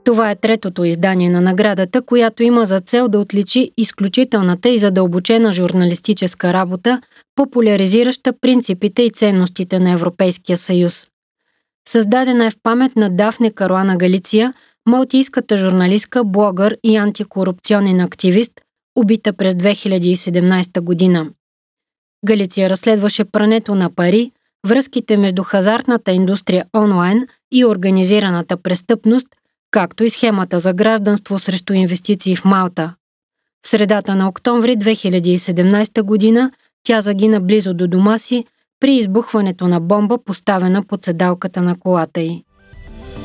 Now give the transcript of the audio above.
Това е третото издание на наградата, която има за цел да отличи изключителната и задълбочена журналистическа работа, популяризираща принципите и ценностите на Европейския съюз. Създадена е в памет на Дафне Каруана Галиция, малтийската журналистка, блогър и антикорупционен активист, убита през 2017 година. Галиция разследваше прането на пари, връзките между хазартната индустрия онлайн и организираната престъпност, както и схемата за гражданство срещу инвестиции в Малта. В средата на октомври 2017 година тя загина близо до дома си при избухването на бомба, поставена под седалката на колата й.